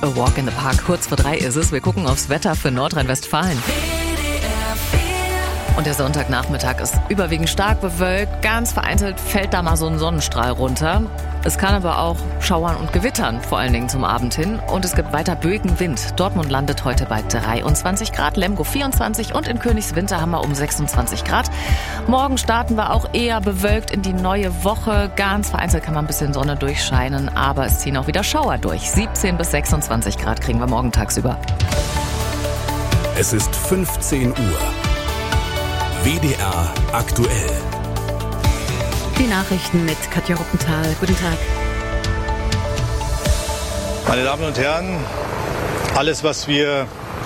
A Walk in the Park. Kurz vor 3 ist es. Wir gucken aufs Wetter für Nordrhein-Westfalen. Und der Sonntagnachmittag ist überwiegend stark bewölkt. Ganz vereinzelt fällt da mal so ein Sonnenstrahl runter. Es kann aber auch schauern und gewittern, vor allen Dingen zum Abend hin. Und es gibt weiter böigen Wind. Dortmund landet heute bei 23 Grad, Lemgo 24 und in Königswinter haben wir um 26 Grad. Morgen starten wir auch eher bewölkt in die neue Woche. Ganz vereinzelt kann man ein bisschen Sonne durchscheinen, aber es ziehen auch wieder Schauer durch. 17 bis 26 Grad kriegen wir morgen tagsüber. Es ist 15 Uhr. WDR aktuell. Die Nachrichten mit Katja Ruppenthal. Guten Tag. Meine Damen und Herren, alles, was wir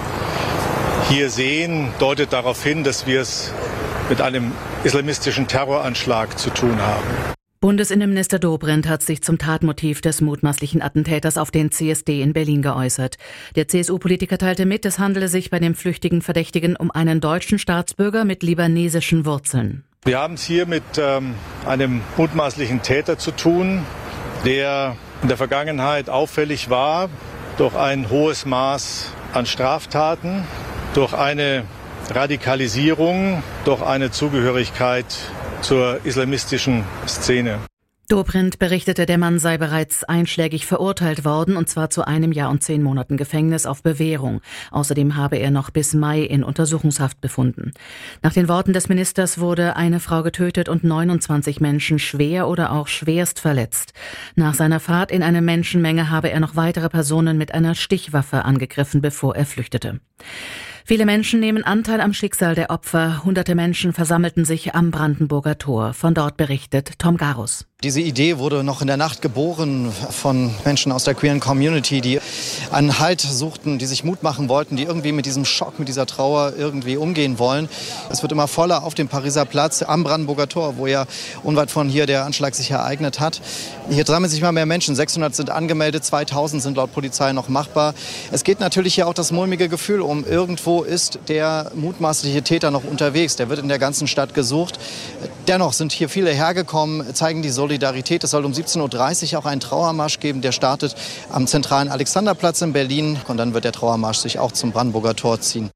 hier sehen, deutet darauf hin, dass wir es mit einem islamistischen Terroranschlag zu tun haben. Bundesinnenminister Dobrindt hat sich zum Tatmotiv des mutmaßlichen Attentäters auf den CSD in Berlin geäußert. Der CSU-Politiker teilte mit, es handele sich bei dem flüchtigen Verdächtigen um einen deutschen Staatsbürger mit libanesischen Wurzeln. Wir haben es hier mit einem mutmaßlichen Täter zu tun, der in der Vergangenheit auffällig war durch ein hohes Maß an Straftaten, durch eine Radikalisierung, durch eine Zugehörigkeit zur islamistischen Szene. Dobrindt berichtete, der Mann sei bereits einschlägig verurteilt worden, und zwar zu 1 Jahr und 10 Monaten Gefängnis auf Bewährung. Außerdem habe er noch bis Mai in Untersuchungshaft befunden. Nach den Worten des Ministers wurde eine Frau getötet und 29 Menschen schwer oder auch schwerst verletzt. Nach seiner Fahrt in eine Menschenmenge habe er noch weitere Personen mit einer Stichwaffe angegriffen, bevor er flüchtete. Viele Menschen nehmen Anteil am Schicksal der Opfer. Hunderte Menschen versammelten sich am Brandenburger Tor. Von dort berichtet Tom Garus. Diese Idee wurde noch in der Nacht geboren von Menschen aus der queeren Community, die einen Halt suchten, die sich Mut machen wollten, die irgendwie mit diesem Schock, mit dieser Trauer irgendwie umgehen wollen. Es wird immer voller auf dem Pariser Platz am Brandenburger Tor, wo ja unweit von hier der Anschlag sich ereignet hat. Hier sammeln sich immer mehr Menschen. 600 sind angemeldet, 2000 sind laut Polizei noch machbar. Es geht natürlich hier auch das mulmige Gefühl um. Irgendwo ist der mutmaßliche Täter noch unterwegs. Der wird in der ganzen Stadt gesucht. Dennoch sind hier viele hergekommen, zeigen die Solidarität. Es soll um 17.30 Uhr auch einen Trauermarsch geben. Der startet am zentralen Alexanderplatz in Berlin. Und dann wird der Trauermarsch sich auch zum Brandenburger Tor ziehen.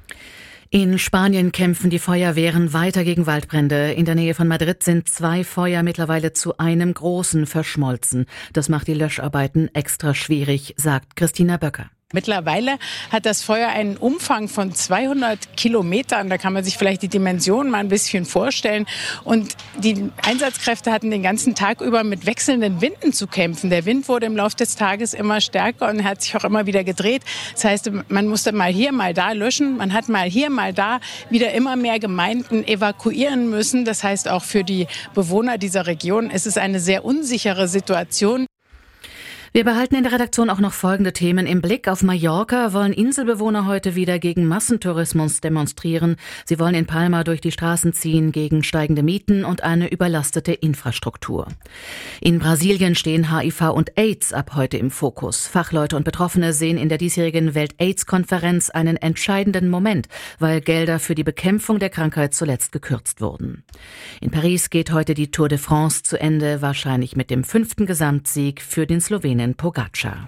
In Spanien kämpfen die Feuerwehren weiter gegen Waldbrände. In der Nähe von Madrid sind 2 Feuer mittlerweile zu einem großen verschmolzen. Das macht die Löscharbeiten extra schwierig, sagt Christina Böcker. Mittlerweile hat das Feuer einen Umfang von 200 Kilometern. Da kann man sich vielleicht die Dimension mal ein bisschen vorstellen. Und die Einsatzkräfte hatten den ganzen Tag über mit wechselnden Winden zu kämpfen. Der Wind wurde im Laufe des Tages immer stärker und hat sich auch immer wieder gedreht. Das heißt, man musste mal hier, mal da löschen. Man hat mal hier, mal da wieder immer mehr Gemeinden evakuieren müssen. Das heißt, auch für die Bewohner dieser Region ist es eine sehr unsichere Situation. Wir behalten in der Redaktion auch noch folgende Themen im Blick. Auf Mallorca wollen Inselbewohner heute wieder gegen Massentourismus demonstrieren. Sie wollen in Palma durch die Straßen ziehen gegen steigende Mieten und eine überlastete Infrastruktur. In Brasilien stehen HIV und AIDS ab heute im Fokus. Fachleute und Betroffene sehen in der diesjährigen Welt-AIDS-Konferenz einen entscheidenden Moment, weil Gelder für die Bekämpfung der Krankheit zuletzt gekürzt wurden. In Paris geht heute die Tour de France zu Ende, wahrscheinlich mit dem 5. Gesamtsieg für den Slowenen Pogačar.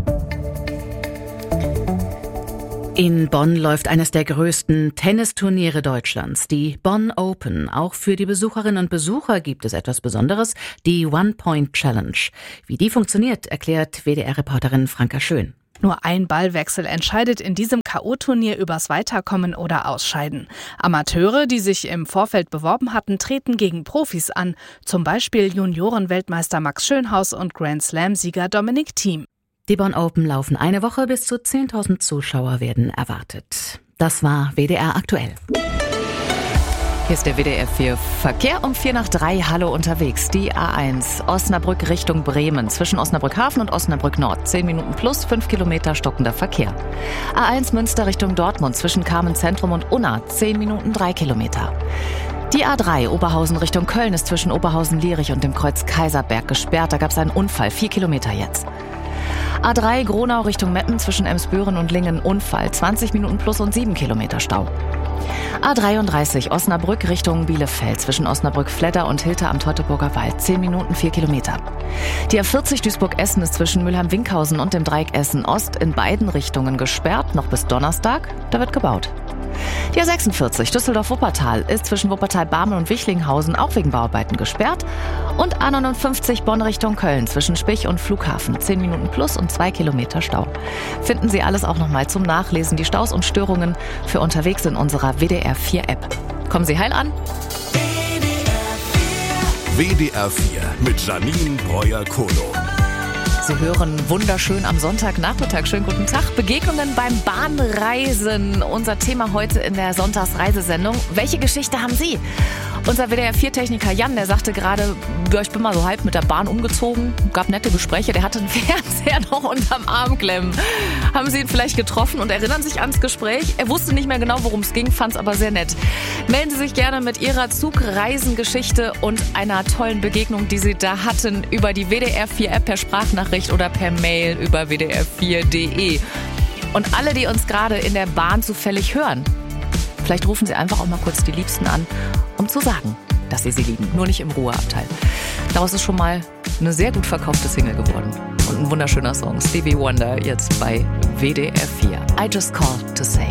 In Bonn läuft eines der größten Tennisturniere Deutschlands, die Bonn Open. Auch für die Besucherinnen und Besucher gibt es etwas Besonderes, die One-Point-Challenge. Wie die funktioniert, erklärt WDR-Reporterin Franka Schön. Nur ein Ballwechsel entscheidet in diesem K.O.-Turnier übers Weiterkommen oder Ausscheiden. Amateure, die sich im Vorfeld beworben hatten, treten gegen Profis an. Zum Beispiel Junioren-Weltmeister Max Schönhaus und Grand-Slam-Sieger Dominic Thiem. Die Bonn Open laufen eine Woche, bis zu 10.000 Zuschauer werden erwartet. Das war WDR aktuell. Hier ist der WDR 4 Verkehr um 2:45. Hallo unterwegs. Die A1 Osnabrück Richtung Bremen. Zwischen Osnabrück Hafen und Osnabrück Nord. 10 Minuten plus 5 Kilometer stockender Verkehr. A1 Münster Richtung Dortmund. Zwischen Carmen Zentrum und Unna. 10 Minuten 3 Kilometer. Die A3 Oberhausen Richtung Köln ist zwischen Oberhausen-Lierich und dem Kreuz Kaiserberg gesperrt. Da gab es einen Unfall. 4 Kilometer jetzt. A3 Gronau Richtung Meppen zwischen Emsbüren und Lingen Unfall. 20 Minuten plus und 7 Kilometer Stau. A33 Osnabrück Richtung Bielefeld zwischen Osnabrück-Fledder und Hilter am Teutoburger Wald. 10 Minuten, 4 Kilometer. Die A40 Duisburg-Essen ist zwischen Mülheim-Winkhausen und dem Dreieck Essen-Ost in beiden Richtungen gesperrt, noch bis Donnerstag. Da wird gebaut. Die A46 Düsseldorf-Wuppertal ist zwischen Wuppertal-Barmen und Wichlinghausen auch wegen Bauarbeiten gesperrt. Und A59 Bonn Richtung Köln zwischen Spich und Flughafen. 10 Minuten plus und 2 Kilometer Stau. Finden Sie alles auch nochmal zum Nachlesen, die Staus und Störungen für unterwegs in unserer WDR 4 App. Kommen Sie heil an. WDR 4 mit Janine Breuer-Kohlo. Sie hören wunderschön am Sonntagnachmittag. Schönen guten Tag. Begegnungen beim Bahnreisen. Unser Thema heute in der Sonntagsreisesendung. Welche Geschichte haben Sie? Unser WDR-4-Techniker Jan, der sagte gerade, ja, ich bin mal so halb mit der Bahn umgezogen. Gab nette Gespräche. Der hatte einen Fernseher noch unterm Arm klemmen. Haben Sie ihn vielleicht getroffen und erinnern sich ans Gespräch? Er wusste nicht mehr genau, worum es ging, fand es aber sehr nett. Melden Sie sich gerne mit Ihrer Zugreisengeschichte und einer tollen Begegnung, die Sie da hatten, über die WDR-4-App per Sprachnachricht oder per Mail über wdr4.de. Und alle, die uns gerade in der Bahn zufällig hören, vielleicht rufen Sie einfach auch mal kurz die Liebsten an, um zu sagen, dass Sie sie lieben. Nur nicht im Ruheabteil. Daraus ist schon mal eine sehr gut verkaufte Single geworden. Und ein wunderschöner Song. Stevie Wonder jetzt bei WDR 4. I just called to say.